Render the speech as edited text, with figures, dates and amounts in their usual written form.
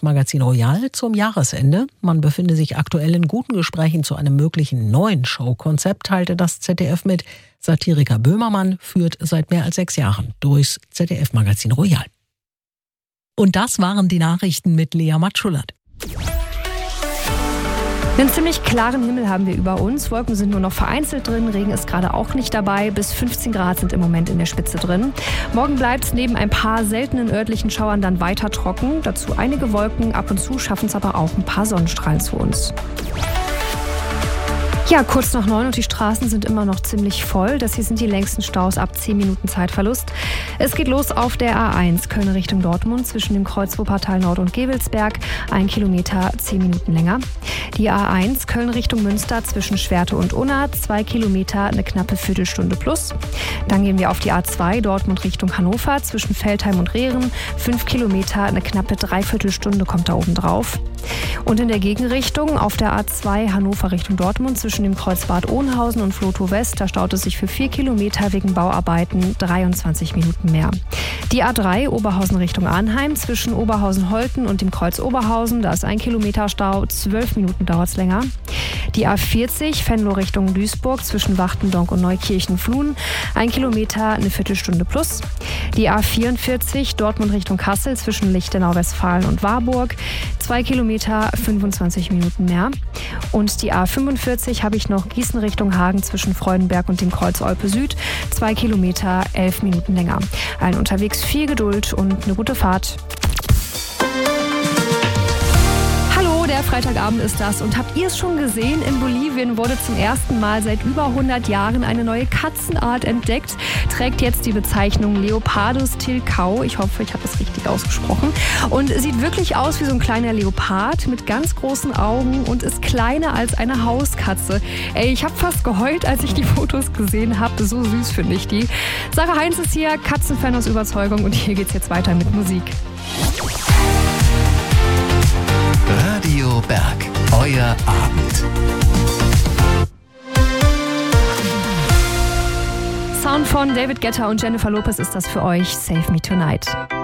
ZDF-Magazin Royal zum Jahresende. Man befinde sich aktuell in guten Gesprächen zu einem möglichen neuen Showkonzept, teilte das ZDF mit. Satiriker Böhmermann führt seit mehr als 6 Jahren durchs ZDF-Magazin Royal. Und das waren die Nachrichten mit Lea Matschulat. Einen ziemlich klaren Himmel haben wir über uns. Wolken sind nur noch vereinzelt drin, Regen ist gerade auch nicht dabei. Bis 15 Grad sind im Moment in der Spitze drin. Morgen bleibt es neben ein paar seltenen örtlichen Schauern dann weiter trocken. Dazu einige Wolken, ab und zu schaffen es aber auch ein paar Sonnenstrahlen zu uns. Ja, kurz nach 9 und die Straßen sind immer noch ziemlich voll. Das hier sind die längsten Staus ab 10 Minuten Zeitverlust. Es geht los auf der A1 Köln Richtung Dortmund zwischen dem Kreuz Wuppertal Nord und Gevelsberg. 1 Kilometer, 10 Minuten länger. Die A1 Köln Richtung Münster zwischen Schwerte und Unna. 2 Kilometer, eine knappe Viertelstunde plus. Dann gehen wir auf die A2 Dortmund Richtung Hannover zwischen Veltheim und Rehren. 5 Kilometer, eine knappe Dreiviertelstunde kommt da oben drauf. Und in der Gegenrichtung auf der A2 Hannover Richtung Dortmund zwischen dem Kreuz Bad Oeynhausen und Flotow West, da staut es sich für 4 Kilometer wegen Bauarbeiten 23 Minuten mehr. Die A3 Oberhausen Richtung Arnheim zwischen Oberhausen-Holten und dem Kreuz Oberhausen, da ist 1 Kilometer Stau, 12 Minuten dauert es länger. Die A40 Venlo Richtung Duisburg zwischen Wachtendonk und Neukirchen-Fluen, 1 Kilometer, eine Viertelstunde plus. Die A44 Dortmund Richtung Kassel zwischen Lichtenau-Westfalen und Warburg, 2 Kilometer, 25 Minuten mehr. Und die A45 habe ich noch Gießen Richtung Hagen zwischen Freudenberg und dem Kreuz Olpe Süd, 2 Kilometer, 11 Minuten länger. Allen unterwegs viel Geduld und eine gute Fahrt. Der Freitagabend ist das. Und habt ihr es schon gesehen? In Bolivien wurde zum ersten Mal seit über 100 Jahren eine neue Katzenart entdeckt. Trägt jetzt die Bezeichnung Leopardus tilcau. Ich hoffe, ich habe das richtig ausgesprochen. Und sieht wirklich aus wie so ein kleiner Leopard mit ganz großen Augen und ist kleiner als eine Hauskatze. Ey, ich habe fast geheult, als ich die Fotos gesehen habe. So süß finde ich die. Sarah Heinz ist hier, Katzenfan aus Überzeugung. Und hier geht's jetzt weiter mit Musik. Radio Berg, euer Abend. Sound von David Guetta und Jennifer Lopez ist das für euch. Save Me Tonight.